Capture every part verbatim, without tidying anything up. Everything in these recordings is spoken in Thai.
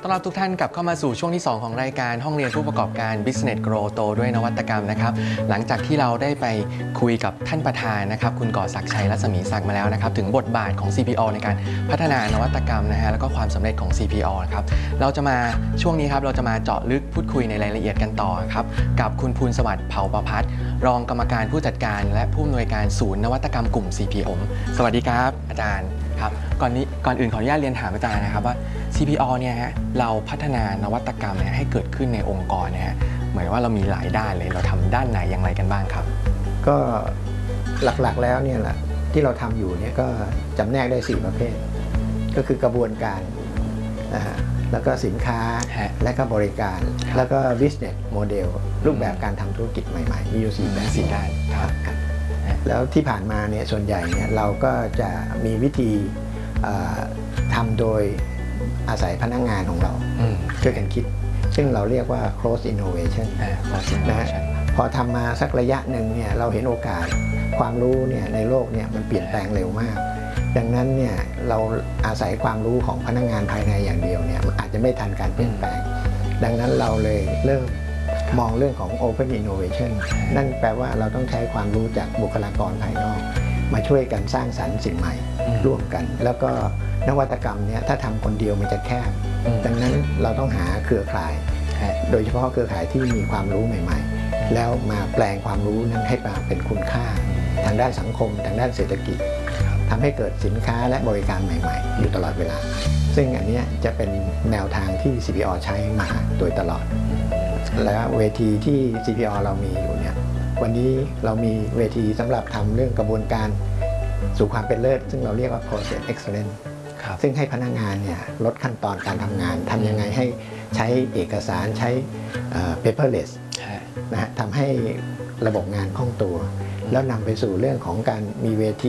ต้อนรับทุกท่านกลับเข้ามาสู่ช่วงที่สองของรายการห้องเรียนผู้ประกอบการ Business Grow โตด้วยนวัตกรรมนะครับหลังจากที่เราได้ไปคุยกับท่านประธานนะครับคุณก่อศักดิ์ชัยรัศมีศักดิ์มาแล้วนะครับถึงบทบาทของ ซี พี โอ ในการพัฒนานวัตกรรมนะฮะแล้วก็ความสำเร็จของ ซี พี โอ นะครับเราจะมาช่วงนี้ครับเราจะมาเจาะลึกพูดคุยในรายละเอียดกันต่อครับกับคุณภูลสวัสดิ์เผ่าประภัสรองกรรมการผู้จัดการและผู้อำนวยการศูนย์นวัตกรรมกลุ่ม ซี พี โอ สวัสดีครับอาจารย์ครับก่อนนี้ก่อนอื่นขออนุญาตเรียนถามอาจารย์นะครับว่า ซี พี โอ เนี่ยฮะเราพัฒนานวัตกรรมเนี่ยให้เกิดขึ้นในองค์กรเนี่ยฮะเหมือนว่าเรามีหลายด้านเลยเราทำด้านไหนอย่างไรกันบ้างครับก็หลักๆแล้วเนี่ยแหละที่เราทำอยู่เนี่ยก็จำแนกได้สี่ประเภทก็คือกระบวนการนะฮะแล้วก็สินค้าและก็บริการแล้วก็ business model รูปแบบการทำธุรกิจใหม่ๆมีอยู่สี่แบบสี่ด้านครับแล้วที่ผ่านมาเนี่ยส่วนใหญ่เนี่ยเราก็จะมีวิธีทำโดยอาศัยพนักงานของเราช่วยกันคิดซึ่งเราเรียกว่า cross innovation นะพอทำมาสักระยะหนึ่งเนี่ยเราเห็นโอกาสความรู้เนี่ยในโลกเนี่ยมันเปลี่ยนแปลงเร็วมากดังนั้นเนี่ยเราอาศัยความรู้ของพนักงานภายในอย่างเดียวเนี่ยมันอาจจะไม่ทันการเปลี่ยนแปลงดังนั้นเราเลยเริ่มมองเรื่องของ open innovation นั่นแปลว่าเราต้องใช้ความรู้จากบุคลากรภายนอกมาช่วยกันสร้างสรรค์สิ่งใหม่ร่วมกันแล้วก็นวัตกรรมเนี่ยถ้าทำคนเดียวมันจะแคบดังนั้นเราต้องหาเครือข่ายโดยเฉพาะเครือข่ายที่มีความรู้ใหม่ๆแล้วมาแปลงความรู้นั้นให้มาเป็นคุณค่าทางด้านสังคมทางด้านเศรษฐกิจทำให้เกิดสินค้าและบริการใหม่ๆอยู่ตลอดเวลาซึ่งอันนี้จะเป็นแนวทางที่ ซี พี โอ ใช้มาโดยตลอดและเวทีที่ ซี พี โอ เรามีอยู่เนี่ยวันนี้เรามีเวทีสำหรับทำเรื่องกระบวนการสู่ความเป็นเลิศซึ่งเราเรียกว่า process excellence ซึ่งให้พนักงานเนี่ยลดขั้นตอนการทำงานทำยังไงให้ใช้เอกสารใช้ paperless นะฮะทำให้ระบบงานคล่องตัวแล้วนำไปสู่เรื่องของการมีเวที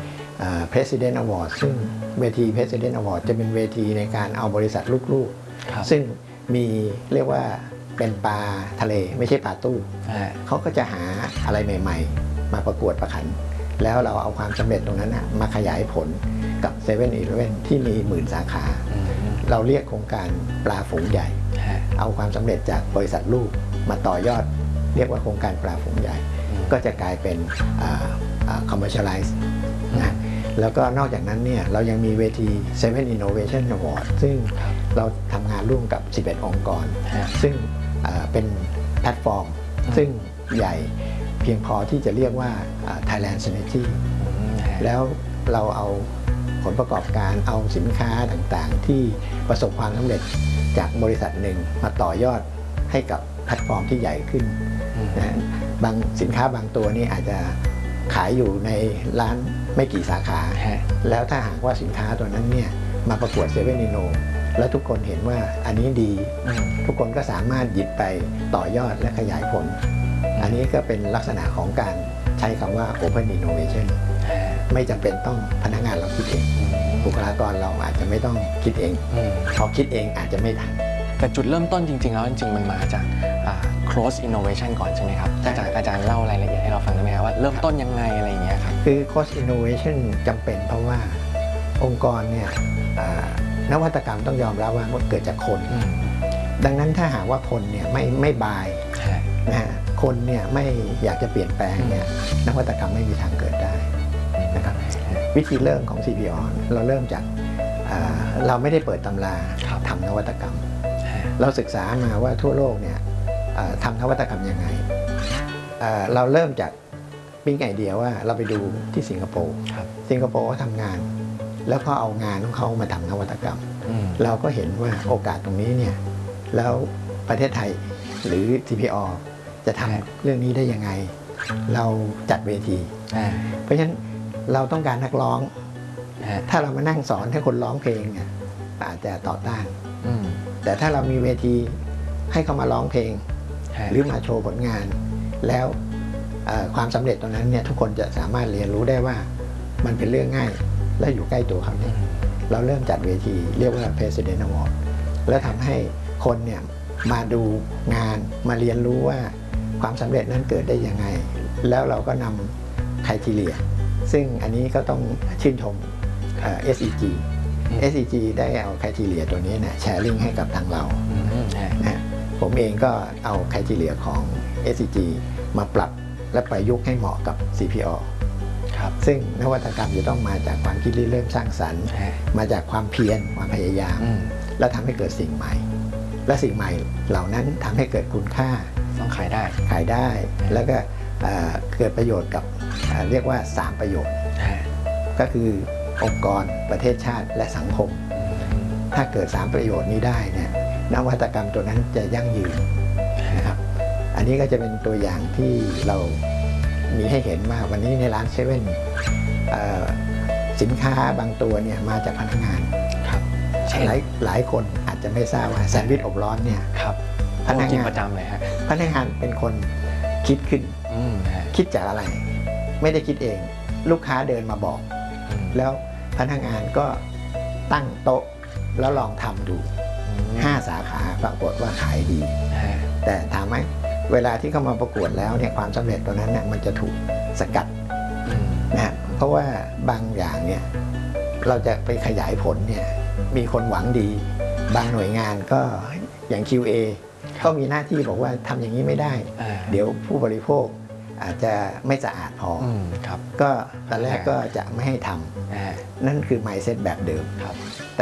President Award ซึ่งเวที President Award จะเป็นเวทีในการเอาบริษัทลูกๆซึ่งมีเรียกว่าเป็นปลาทะเลไม่ใช่ปลาตู้เขาก็จะหาอะไรใหม่ๆมาประกวดประขันแล้วเราเอาความสำเร็จตรงนั้นนะมาขยายผลกับเซเว่นอีเลฟเว่นที่มีหมื่นสาขาเราเรียกโครงการปลาฝูงใหญ่เอาความสำเร็จจากบริษัทลูกมาต่อยอดเรียกว่าโครงการปลาฝูงใหญ่ก็จะกลายเป็น commercialize นะแล้วก็นอกจากนั้นเนี่ยเรายังมีเวที เซเว่น Innovation Award ซึ่งเราทำงานร่วมกับสิบเอ็ดองค์กรซึ่งเป็นแพลตฟอร์มซึ่งใหญ่เพียงพอที่จะเรียกว่า Thailand Synergy แล้วเราเอาผลประกอบการเอาสินค้าต่างๆที่ประสบความสำเร็จจากบริษัทหนึ่งมาต่อยอดให้กับแพลตฟอร์มที่ใหญ่ขึ้นนะบางสินค้าบางตัวนี่อาจจะขายอยู่ในร้านไม่กี่สาขาแล้วถ้าหากว่าสินค้าตัวนั้นเนี่ยมาประกวดเซเว่นอินโนแล้วทุกคนเห็นว่าอันนี้ดีทุกคนก็สามารถหยิบไปต่อยอดและขยายผลอันนี้ก็เป็นลักษณะของการใช้คำว่า Open Innovation ไม่จำเป็นต้องพนักงานเราคิดเองบุคลากรเราอาจจะไม่ต้องคิดเองพอคิดเองอาจจะไม่ทันแต่จุดเริ่มต้นจริงๆแล้วจริงๆมันมาจาก cross innovation ก่อนใช่ไหมครับอาจารย์อาจารย์เล่ารายละเอียดให้เราฟังได้ไหมครับว่าเริ่มต้นยังไงอะไรอย่างเงี้ยครับคือ cross innovation จำเป็นเพราะว่าองค์กรเนี่ยนวัตกรรมต้องยอมรับว่ามันเกิดจากคนดังนั้นถ้าหากว่าคนเนี่ยไม่ไม่บายนะคนเนี่ยไม่อยากจะเปลี่ยนแปลงเนี่ยนวัตกรรมไม่มีทางเกิดได้นะครับวิธีเริ่มของ ซี พี โอ เราเริ่มจากเราไม่ได้เปิดตำราทำนวัตกรรมเราศึกษามาว่าทั่วโลกเนี่ยทำนวัตกรรมยังไงเราเริ่มจากปิ้งไอเดียว่าเราไปดูที่สิงคโปร์สิงคโปร์เขาทำงานแล้วก็เอางานของเขามาทำนวัตกรรมเราก็เห็นว่าโอกาสตรงนี้เนี่ยแล้วประเทศไทยหรือ ซี พี โอ จะทำเรื่องนี้ได้ยังไงเราจัดเวทีเพราะฉะนั้นเราต้องการนักร้องถ้าเรามานั่งสอนให้คนร้องเพลงเนี่ยอาจจะต่อต้านแต่ถ้าเรามีเวทีให้เขามาร้องเพลงหรือมาโชว์ผลงานแล้วความสำเร็จตรงนั้นเนี่ยทุกคนจะสามารถเรียนรู้ได้ว่ามันเป็นเรื่องง่ายและอยู่ใกล้ตัวเขาเนี่ยเราเริ่มจัดเวทีเรียกว่า President Award แล้วทำให้คนเนี่ยมาดูงานมาเรียนรู้ว่าความสำเร็จนั้นเกิดได้ยังไงแล้วเราก็นำไครทีเรียซึ่งอันนี้ก็ต้องชื่นชม เอส อี จีเอส ซี จี ได้เอาไครทีเรียตัวนี้เนี่ยแชร์ลิงให้กับทางเราอืมฮะนะผมเองก็เอาไครทีเรียของ เอส ซี จี มาปรับและประยุกต์ให้เหมาะกับ ซี พี อครับซึ่งนวัตกรรมจะต้องมาจากความคิดริเริ่มสร้างสรรค์ฮะมาจากความเพียรความพยายามอืมและทำให้เกิดสิ่งใหม่ และสิ่งใหม่เหล่านั้นทำให้เกิดคุณค่าต้องขายได้ขายได้ แล้วก็เอ่อเกิดประโยชน์กับเอ่อเรียกว่าสามประโยชน์ฮะก็คือองค์กรประเทศชาติและสังคม ถ้าเกิดสามประโยชน์นี้ได้เนี่ยนวัตกรรมตัวนั้นจะยั่งยืนนะครับอันนี้ก็จะเป็นตัวอย่างที่เรามีให้เห็นว่าวันนี้ในร้านเซเว่นสินค้าบางตัวเนี่ยมาจากพนักงานครับเช่นหลายหลายคนอาจจะไม่ทราบว่าแซนด์วิชอบร้อนเนี่ยครับพนักงานกินประจำเลยฮะพนักงานเป็นคนคิดขึ้นอืมฮะคิดจากอะไร ไม่ได้คิดเอง ลูกค้าเดินมาบอกอืมแล้วพนักงานก็ตั้งโต๊ะแล้วลองทำดูอืมห้าสาขาปรากฏว่าขายดีฮะแต่ถามไหมเวลาที่เข้ามาประกวดแล้วเนี่ยความสำเร็จตัวนั้นเนี่ยมันจะถูกสกัดอืมนะฮะเพราะว่าบางอย่างเนี่ยเราจะไปขยายผลเนี่ยมีคนหวังดี บางหน่วยงานก็อย่าง คิว เอ ก็มีหน้าที่บอกว่าทำอย่างนี้ไม่ได้อ่าเดี๋ยวผู้บริโภคอาจจะไม่สะอาดพอออืมครับก็ตอนแรกก็จะไม่ให้ทำอ่านั่นคือ mindset แบบเดิมครับ